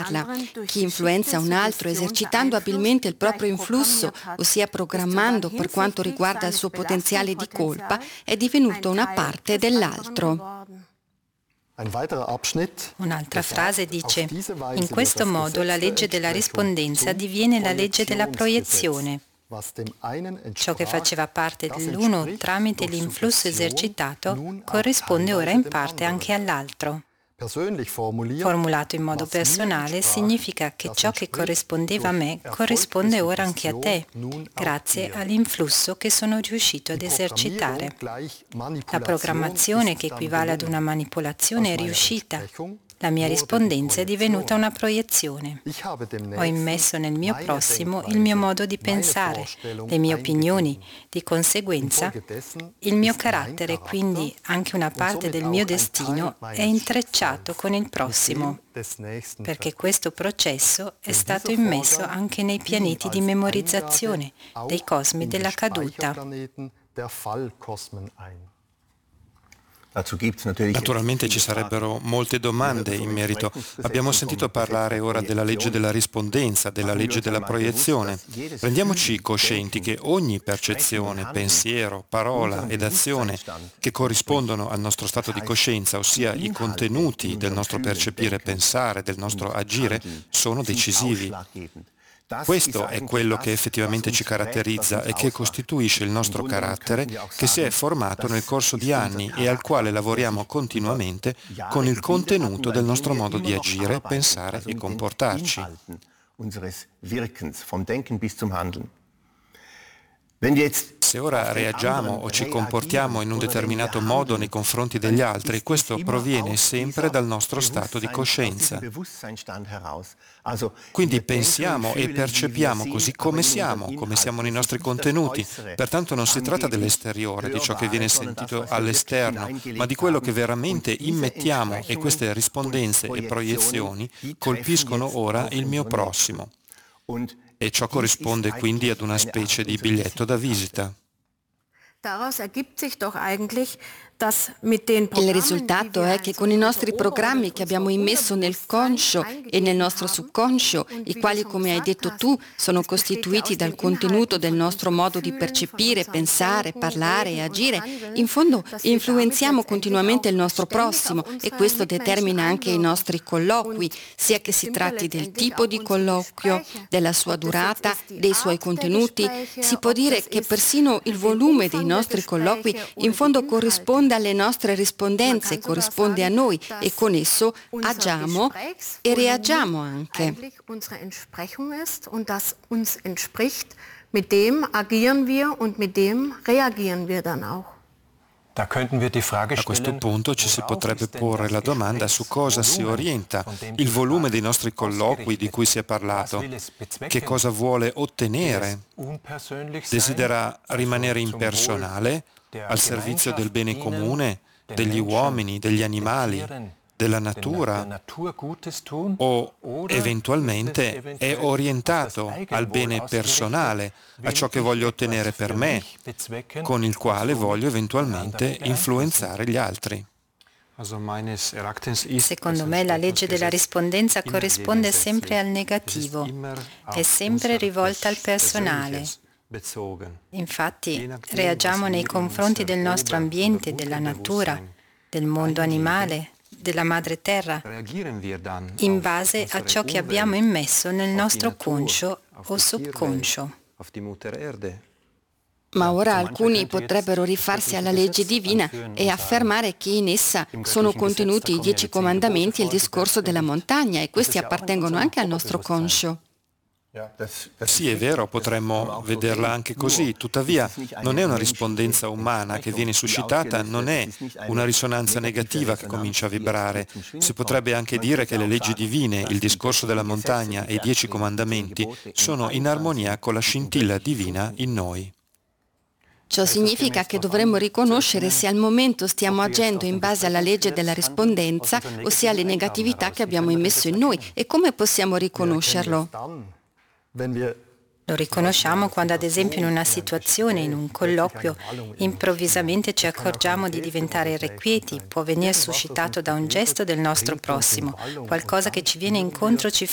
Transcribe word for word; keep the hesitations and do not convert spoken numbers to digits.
parla. Chi influenza un altro esercitando abilmente il proprio influsso, ossia programmando per quanto riguarda il suo potenziale di colpa, è divenuto una parte dell'altro. Un'altra frase dice: in questo modo la legge della rispondenza diviene la legge della proiezione. Ciò che faceva parte dell'uno tramite l'influsso esercitato corrisponde ora in parte anche all'altro. Formulato in modo personale significa che ciò che corrispondeva a me corrisponde ora anche a te, grazie all'influsso che sono riuscito ad esercitare. La programmazione, che equivale ad una manipolazione, è riuscita. La mia rispondenza è divenuta una proiezione. Ho immesso nel mio prossimo il mio modo di pensare, le mie opinioni, di conseguenza il mio carattere, quindi anche una parte del mio destino è intrecciato con il prossimo, perché questo processo è stato immesso anche nei pianeti di memorizzazione dei cosmi della caduta. Naturalmente ci sarebbero molte domande in merito. Abbiamo sentito parlare ora della legge della rispondenza, della legge della proiezione. Rendiamoci coscienti che ogni percezione, pensiero, parola ed azione che corrispondono al nostro stato di coscienza, ossia i contenuti del nostro percepire e pensare, del nostro agire, sono decisivi. Questo è quello che effettivamente ci caratterizza e che costituisce il nostro carattere, che si è formato nel corso di anni e al quale lavoriamo continuamente con il contenuto del nostro modo di agire, pensare e comportarci. Se ora reagiamo o ci comportiamo in un determinato modo nei confronti degli altri, questo proviene sempre dal nostro stato di coscienza. Quindi pensiamo e percepiamo così come siamo, come siamo nei nostri contenuti. Pertanto non si tratta dell'esteriore, di ciò che viene sentito all'esterno, ma di quello che veramente immettiamo, e queste rispondenze e proiezioni colpiscono ora il mio prossimo. E ciò corrisponde quindi ad una specie di biglietto da visita. Il risultato è che con i nostri programmi che abbiamo immesso nel conscio e nel nostro subconscio, i quali, come hai detto tu, sono costituiti dal contenuto del nostro modo di percepire, pensare, parlare e agire, in fondo influenziamo continuamente il nostro prossimo, e questo determina anche i nostri colloqui, sia che si tratti del tipo di colloquio, della sua durata, dei suoi contenuti. Si può dire che persino il volume dei nostri colloqui in fondo corrisponde alle nostre rispondenze, corrisponde a noi, e con esso agiamo e reagiamo anche. Mit dem agieren wir und mit dem reagieren wir dann auch. A questo punto ci si potrebbe porre la domanda su cosa si orienta il volume dei nostri colloqui di cui si è parlato. Che cosa vuole ottenere? Desidera rimanere impersonale, al servizio del bene comune, degli uomini, degli animali, della natura, o eventualmente è orientato al bene personale, a ciò che voglio ottenere per me, con il quale voglio eventualmente influenzare gli altri. Secondo me la legge della rispondenza corrisponde sempre al negativo, è sempre rivolta al personale. Infatti reagiamo nei confronti del nostro ambiente, della natura, del mondo animale, della madre terra, in base a ciò che abbiamo immesso nel nostro conscio o subconscio. Ma ora alcuni potrebbero rifarsi alla legge divina e affermare che in essa sono contenuti i dieci comandamenti e il discorso della montagna, e questi appartengono anche al nostro conscio. Sì, è vero, potremmo vederla anche così, tuttavia non è una rispondenza umana che viene suscitata, non è una risonanza negativa che comincia a vibrare. Si potrebbe anche dire che le leggi divine, il discorso della montagna e i dieci comandamenti sono in armonia con la scintilla divina in noi. Ciò significa che dovremmo riconoscere se al momento stiamo agendo in base alla legge della rispondenza, ossia alle negatività che abbiamo immesso in noi, e come possiamo riconoscerlo? Lo riconosciamo quando, ad esempio, in una situazione, in un colloquio, improvvisamente ci accorgiamo di diventare irrequieti. Può venire suscitato da un gesto del nostro prossimo, qualcosa che ci viene incontro ci